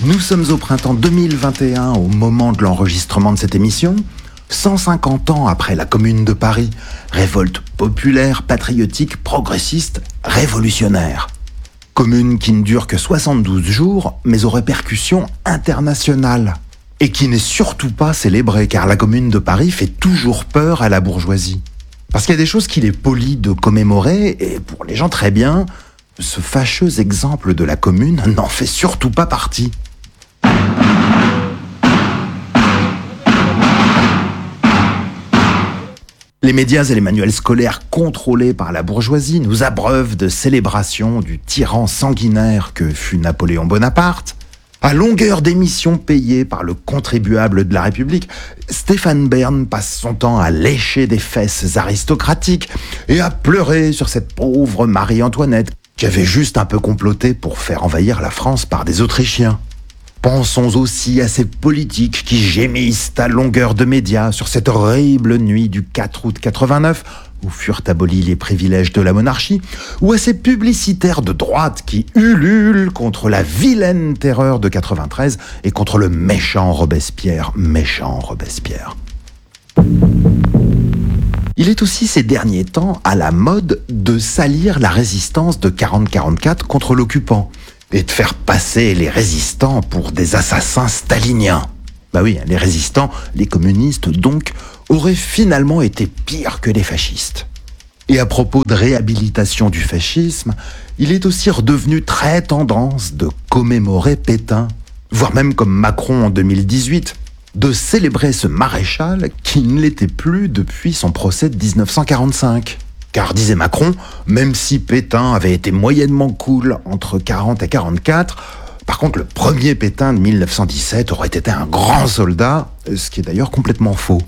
Nous sommes au printemps 2021, au moment de l'enregistrement de cette émission. 150 ans après la Commune de Paris, révolte populaire, patriotique, progressiste, révolutionnaire. Commune qui ne dure que 72 jours, mais aux répercussions internationales. Et qui n'est surtout pas célébrée, car la Commune de Paris fait toujours peur à la bourgeoisie. Parce qu'il y a des choses qu'il est poli de commémorer, et pour les gens très bien, ce fâcheux exemple de la Commune n'en fait surtout pas partie. Les médias et les manuels scolaires contrôlés par la bourgeoisie nous abreuvent de célébrations du tyran sanguinaire que fut Napoléon Bonaparte. À longueur d'émissions payées par le contribuable de la République, Stéphane Bern passe son temps à lécher des fesses aristocratiques et à pleurer sur cette pauvre Marie-Antoinette qui avait juste un peu comploté pour faire envahir la France par des Autrichiens. Pensons aussi à ces politiques qui gémissent à longueur de médias sur cette horrible nuit du 4 août 89, où furent abolis les privilèges de la monarchie, ou à ces publicitaires de droite qui ululent contre la vilaine terreur de 93 et contre le méchant Robespierre. Il est aussi ces derniers temps à la mode de salir la résistance de 40-44 contre l'occupant, et de faire passer les résistants pour des assassins staliniens. Bah oui, les résistants, les communistes donc, auraient finalement été pires que les fascistes. Et à propos de réhabilitation du fascisme, il est aussi redevenu très tendance de commémorer Pétain, voire même comme Macron en 2018, de célébrer ce maréchal qui ne l'était plus depuis son procès de 1945. Car, disait Macron, même si Pétain avait été moyennement cool entre 40 et 44, par contre le premier Pétain de 1917 aurait été un grand soldat, ce qui est d'ailleurs complètement faux.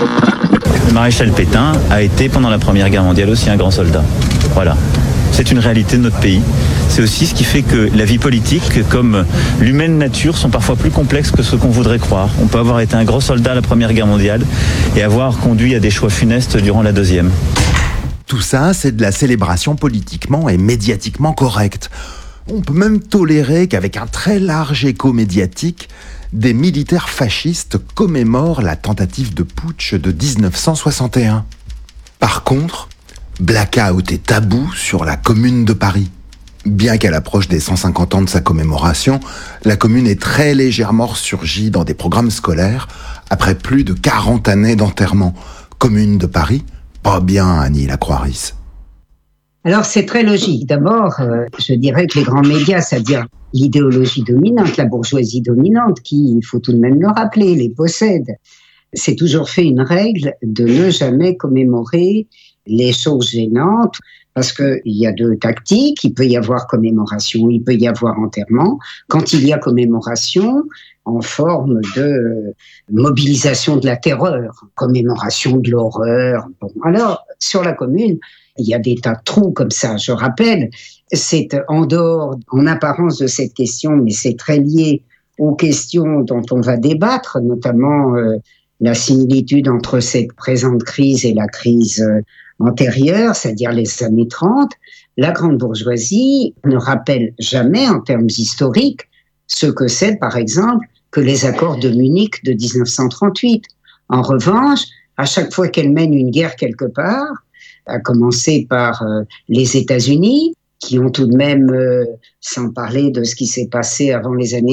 Le maréchal Pétain a été pendant la Première Guerre mondiale aussi un grand soldat. Voilà. C'est une réalité de notre pays. C'est aussi ce qui fait que la vie politique, comme l'humaine nature, sont parfois plus complexes que ce qu'on voudrait croire. On peut avoir été un gros soldat à la Première Guerre mondiale et avoir conduit à des choix funestes durant la Deuxième. Tout ça, c'est de la célébration politiquement et médiatiquement correcte. On peut même tolérer qu'avec un très large écho médiatique, des militaires fascistes commémorent la tentative de putsch de 1961. Par contre, blackout et tabou sur la Commune de Paris. Bien qu'à l'approche des 150 ans de sa commémoration, la Commune est très légèrement ressurgie dans des programmes scolaires après plus de 40 années d'enterrement. Commune de Paris, pas bien, Annie Lacroix-Ris. Alors, c'est très logique. D'abord, je dirais que les grands médias, c'est-à-dire l'idéologie dominante, la bourgeoisie dominante, qui, il faut tout de même le rappeler, les possède, c'est toujours fait une règle de ne jamais commémorer les choses gênantes, parce qu'il y a deux tactiques. Il peut y avoir commémoration, il peut y avoir enterrement. Quand il y a commémoration, en forme de mobilisation de la terreur, commémoration de l'horreur. Bon, alors, sur la Commune, il y a des tas de trous comme ça. Je rappelle, c'est en dehors, en apparence de cette question, mais c'est très lié aux questions dont on va débattre, notamment la similitude entre cette présente crise et la crise antérieure, c'est-à-dire les années 30. La grande bourgeoisie ne rappelle jamais, en termes historiques, ce que c'est, par exemple, que les accords de Munich de 1938. En revanche, à chaque fois qu'elle mène une guerre quelque part, à commencer par les États-Unis, qui ont tout de même, sans parler de ce qui s'est passé avant les années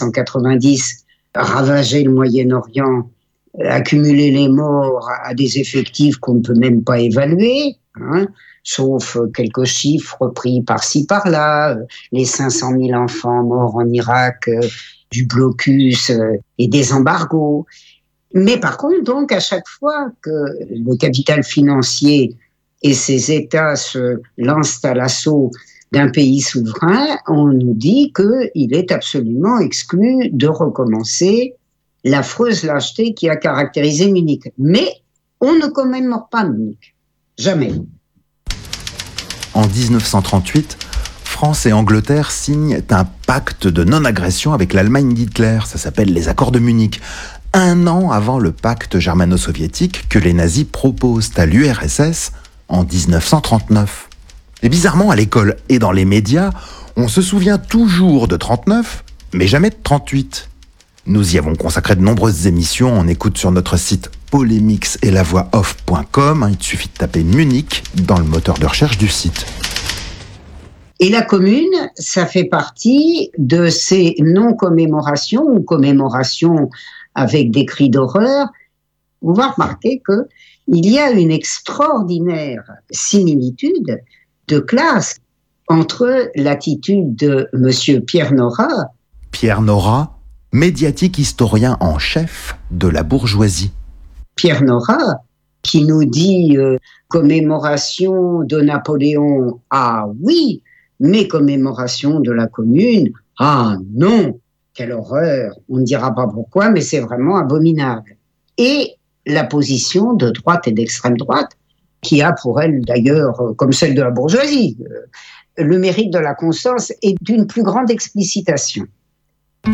1990, ravagé le Moyen-Orient, accumulé les morts à des effectifs qu'on ne peut même pas évaluer, sauf quelques chiffres pris par-ci par-là, les 500 000 enfants morts en Irak, du blocus et des embargos. Mais par contre, donc, à chaque fois que le capital financier et ses États se lancent à l'assaut d'un pays souverain, on nous dit qu'il est absolument exclu de recommencer l'affreuse lâcheté qui a caractérisé Munich. Mais on ne commémore pas Munich. Jamais. En 1938, France et Angleterre signent un pacte de non-agression avec l'Allemagne d'Hitler. Ça s'appelle les accords de Munich. 1 an avant le pacte germano-soviétique que les nazis proposent à l'URSS en 1939. Et bizarrement, à l'école et dans les médias, on se souvient toujours de 39, mais jamais de 38. Nous y avons consacré de nombreuses émissions. On écoute sur notre site polémixetlavoixoff.com. Il suffit de taper Munich dans le moteur de recherche du site. Et la commune, ça fait partie de ces non-commémorations ou commémorations avec des cris d'horreur. On va remarquer qu'il y a une extraordinaire similitude de classe entre l'attitude de monsieur Pierre Nora. Pierre Nora, médiatique historien en chef de la bourgeoisie. Pierre Nora, qui nous dit commémoration de Napoléon, ah oui, mais commémoration de la commune, ah non, quelle horreur, on ne dira pas pourquoi, mais c'est vraiment abominable. Et la position de droite et d'extrême droite, qui a pour elle d'ailleurs, comme celle de la bourgeoisie, le mérite de la conscience et d'une plus grande explicitation.